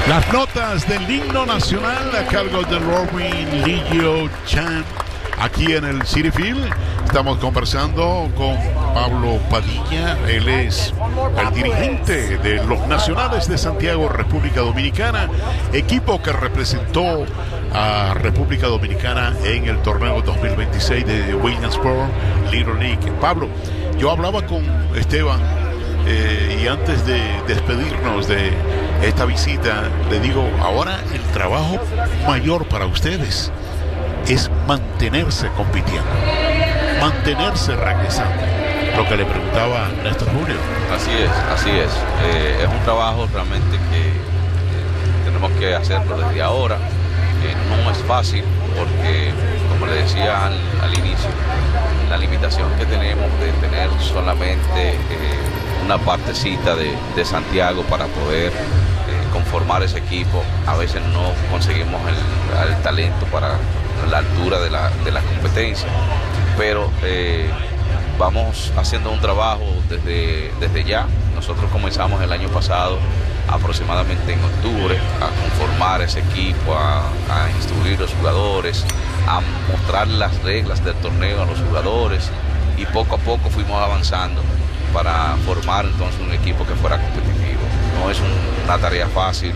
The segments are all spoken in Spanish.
Las notas del himno nacional a cargo de Robin Ligio Chan aquí en el Citi Field. Estamos conversando con Pablo Padilla. Él es el dirigente de los Nacionales de Santiago, República Dominicana, equipo que representó a República Dominicana en el torneo 2026 de Williamsport Little League. Pablo, yo hablaba con Esteban y antes de despedirnos de esta visita, le digo, ahora el trabajo mayor para ustedes es mantenerse compitiendo, mantenerse regresando. Lo que le preguntaba Néstor Julio. Así es. Es un trabajo realmente que tenemos que hacerlo desde ahora. No es fácil porque, como le decía al inicio, la limitación que tenemos de tener solamente una partecita de Santiago para poder conformar ese equipo, a veces no conseguimos el talento para la altura de la competencia, pero vamos haciendo un trabajo desde ya. Nosotros comenzamos el año pasado aproximadamente en octubre a conformar ese equipo, a instruir a los jugadores, a mostrar las reglas del torneo a los jugadores, y poco a poco fuimos avanzando para formar entonces un equipo que fuera competitivo. No es una tarea fácil,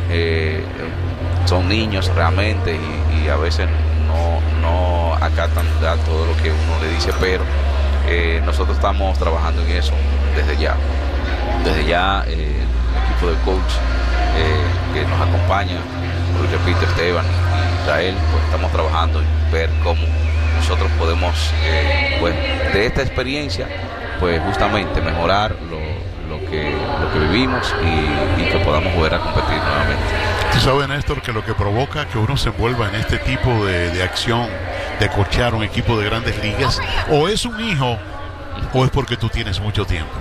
son niños realmente y a veces no acatan todo lo que uno le dice, pero nosotros estamos trabajando en eso desde ya. El equipo de coach que nos acompaña, hoy repito, Esteban y Israel, pues estamos trabajando en ver cómo nosotros podemos, pues, de esta experiencia, pues justamente mejorar lo que vivimos y que podamos volver a competir nuevamente. Tú sabes, Néstor, que lo que provoca que uno se envuelva en este tipo de acción, de coachear un equipo de grandes ligas, o es un hijo o es porque tú tienes mucho tiempo.